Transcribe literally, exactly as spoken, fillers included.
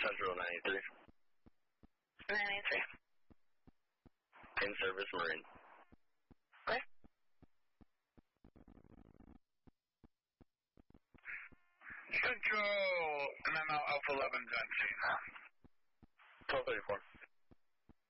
Central nine eight three. nine eight three. In service Marine. Okay. Central, M M L Alpha eleven, Zen. twelve thirty-four.